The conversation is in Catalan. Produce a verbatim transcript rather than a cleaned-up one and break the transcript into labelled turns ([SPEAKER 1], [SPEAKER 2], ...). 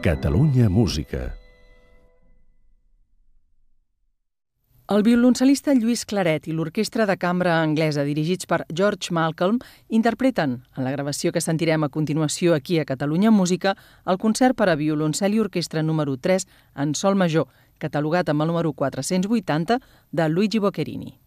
[SPEAKER 1] Catalunya Música.
[SPEAKER 2] El violoncel·lista Lluís Claret i l'orquestra de cambra anglesa dirigits per George Malcolm interpreten, en la gravació que sentirem a continuació aquí a Catalunya Música, el concert per a violoncel i orquestra número tres en sol major, catalogat amb el número quatre-cents vuitanta de Luigi Boccherini.